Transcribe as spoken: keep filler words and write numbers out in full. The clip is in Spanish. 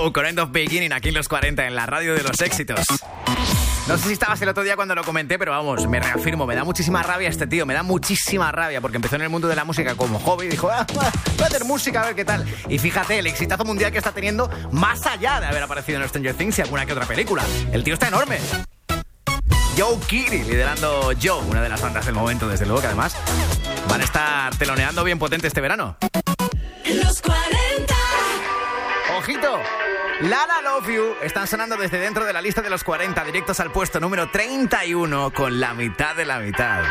Joe con End of Beginning aquí en los cuarenta, en la radio de los éxitos. No sé si estabas el otro día cuando lo comenté, pero vamos, me reafirmo, me da muchísima rabia este tío, me da muchísima rabia, porque empezó en el mundo de la música como hobby y dijo, ah, voy a hacer música a ver qué tal. Y fíjate, el exitazo mundial que está teniendo, más allá de haber aparecido en Stranger Things y alguna que otra película. El tío está enorme. Joe Keery liderando Joe, una de las bandas del momento, desde luego, que además van a estar teloneando bien potente este verano. Los cuarenta. ¡Ojito! Lala Love You están sonando desde dentro de la lista de los cuarenta, directos al puesto número treinta y uno con la mitad de la mitad.